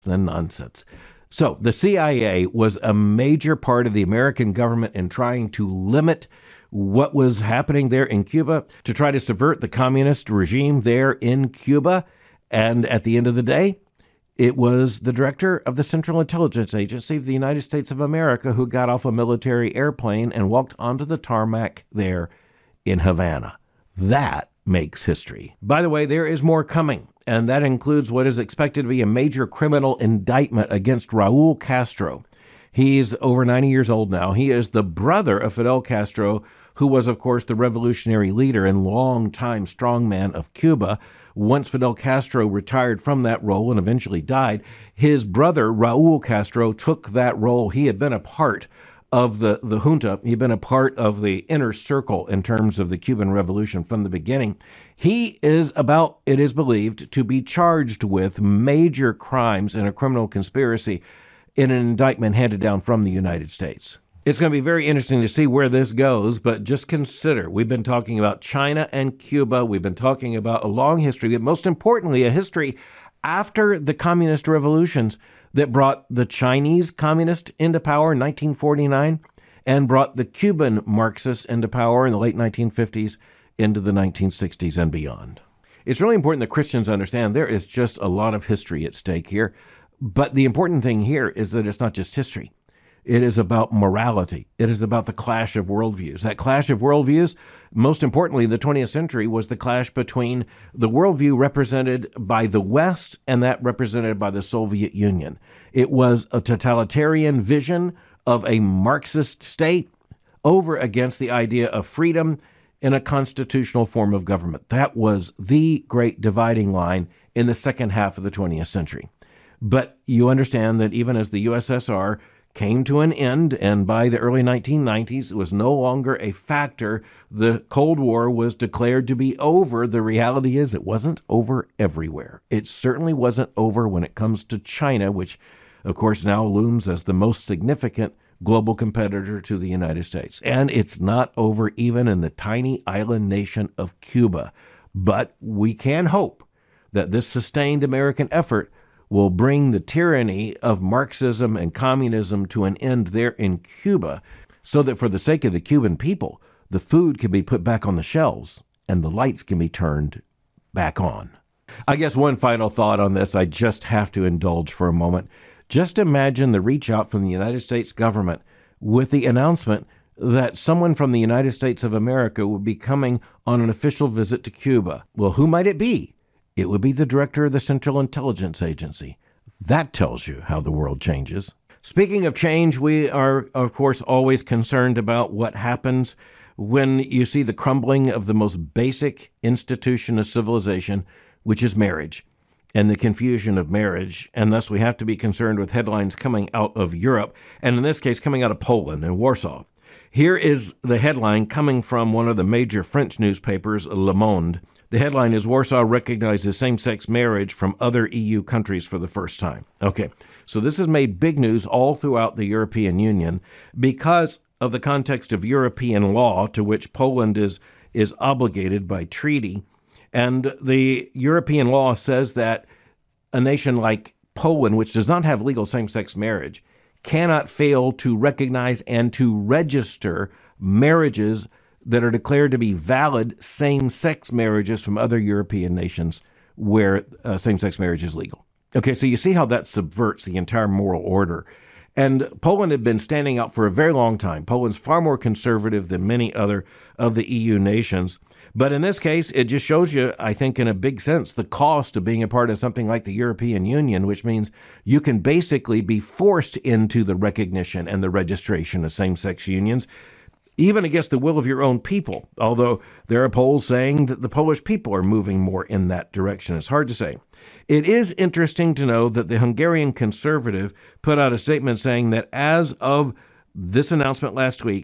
than nonsense. So the CIA was a major part of the American government in trying to limit what was happening there in Cuba, to try to subvert the communist regime there in Cuba. And at the end of the day, it was the director of the Central Intelligence Agency of the United States of America who got off a military airplane and walked onto the tarmac there in Havana. That makes history. By the way, there is more coming, and that includes what is expected to be a major criminal indictment against Raul Castro. He's over 90 years old now. He is the brother of Fidel Castro, who was, of course, the revolutionary leader and longtime strongman of Cuba. Once Fidel Castro retired from that role and eventually died, his brother, Raul Castro, took that role. He had been a part of the junta. He'd been a part of the inner circle in terms of the Cuban Revolution from the beginning. He is about, it is believed, to be charged with major crimes in a criminal conspiracy in an indictment handed down from the United States. It's going to be very interesting to see where this goes, but just consider, we've been talking about China and Cuba. We've been talking about a long history, but most importantly, a history after the communist revolutions that brought the Chinese communist into power in 1949 and brought the Cuban Marxists into power in the late 1950s into the 1960s and beyond. It's really important that Christians understand there is just a lot of history at stake here. But the important thing here is that it's not just history. It is about morality. It is about the clash of worldviews. That clash of worldviews, most importantly, in the 20th century, was the clash between the worldview represented by the West and that represented by the Soviet Union. It was a totalitarian vision of a Marxist state over against the idea of freedom in a constitutional form of government. That was the great dividing line in the second half of the 20th century. But you understand that even as the USSR came to an end, and by the early 1990s, it was no longer a factor. The Cold War was declared to be over. The reality is it wasn't over everywhere. It certainly wasn't over when it comes to China, which, of course, now looms as the most significant global competitor to the United States. And it's not over even in the tiny island nation of Cuba. But we can hope that this sustained American effort will bring the tyranny of Marxism and communism to an end there in Cuba, so that for the sake of the Cuban people, the food can be put back on the shelves and the lights can be turned back on. I guess one final thought on this, I just have to indulge for a moment. Just imagine the reach out from the United States government with the announcement that someone from the United States of America would be coming on an official visit to Cuba. Well, who might it be? It would be the director of the Central Intelligence Agency. That tells you how the world changes. Speaking of change, we are, of course, always concerned about what happens when you see the crumbling of the most basic institution of civilization, which is marriage, and the confusion of marriage. And thus we have to be concerned with headlines coming out of Europe, and in this case, coming out of Poland and Warsaw. Here is the headline coming from one of the major French newspapers, Le Monde. The headline is, Warsaw recognizes same-sex marriage from other EU countries for the first time. Okay, so this has made big news all throughout the European Union because of the context of European law to which Poland is obligated by treaty. And the European law says that a nation like Poland, which does not have legal same-sex marriage, cannot fail to recognize and to register marriages that are declared to be valid same-sex marriages from other European nations where same-sex marriage is legal. Okay, so you see how that subverts the entire moral order. And Poland had been standing out for a very long time. Poland's far more conservative than many other of the EU nations. But in this case, it just shows you, I think, in a big sense, the cost of being a part of something like the European Union, which means you can basically be forced into the recognition and the registration of same-sex unions, even against the will of your own people, although there are polls saying that the Polish people are moving more in that direction. It's hard to say. It is interesting to know that the Hungarian Conservative put out a statement saying that as of this announcement last week,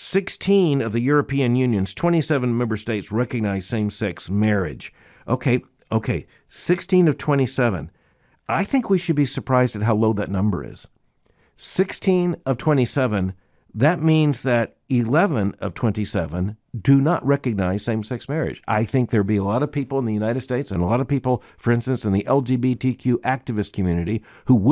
16 of the European Union's 27 member states recognize same-sex marriage. Okay, 16 of 27. I think we should be surprised at how low that number is. 16 of 27 that means that 11 of 27 do not recognize same-sex marriage. I think there'd be a lot of people in the United States and a lot of people, for instance, in the LGBTQ activist community who